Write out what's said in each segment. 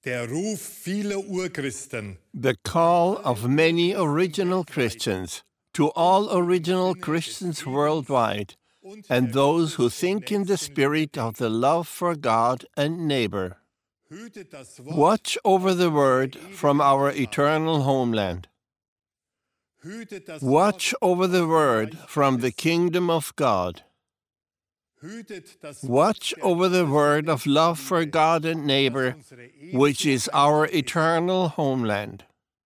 Der Ruf vieler Urchristen. The call of many original Christians to all original Christians worldwide, and those who think in the spirit of the love for God and neighbor. Hütet das Wort. Watch over the word from our eternal homeland. Hütet das Watch Wort. over the word from the kingdom of God. Hütet das Wort Watch der over the word of love for Liebe, God and neighbor, das unsere which is our Ewigkeit ist. eternal homeland.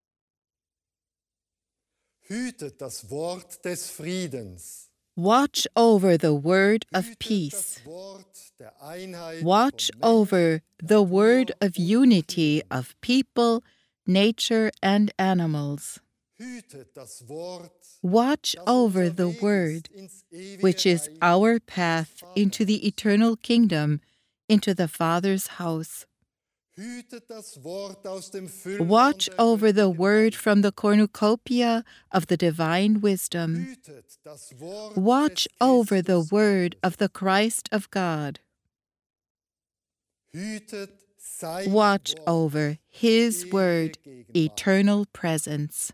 Hütet das Wort des Friedens. Watch over the word of Hütet peace. das Wort der Einheit Watch von Mensch, over the word of unity of people, nature, and animals. Hütet das Wort, Watch das over unser the Weg word, ist ins ewige which is Reich our des path Vaters. into the eternal kingdom, into the Father's house. Hütet das Wort aus dem Watch Füllhorn der over the göttlichen word Weisheit. from the cornucopia of the divine wisdom. Hütet das Wort Watch des over the Christus word Gottes. of the Christ of God. Hütet sein Watch Wort, over His ewige word, Gegenwart. eternal presence.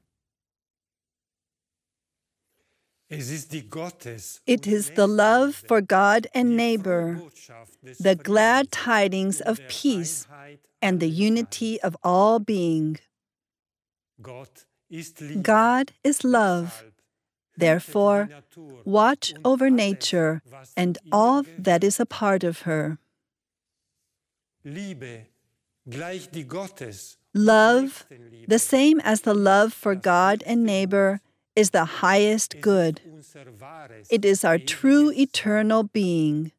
Es ist die Gottes- It und is the love for God and die neighbor, frohe Botschaft des the Friedens glad tidings und of der peace, Einheit and the alles unity Seins. of all being. Gott ist Liebe. God is love. Deshalb Therefore, hütet die Natur watch und over alles, nature was and zu ihr all that gehört. is a part of her. Liebe gleich die Gottes- Love, und Nächstenliebe the same as the love for das God and höchste neighbor, Gut. is the highest Es good. ist unser wahres, It is our true ewiges eternal being.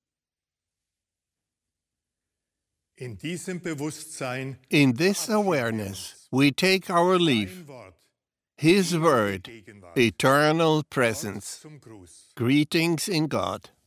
In diesem Bewusstsein In this awareness, we take our leave. sein Wort, His ewige word, Gegenwart. eternal Gott presence. zum Gruß. Greetings in God.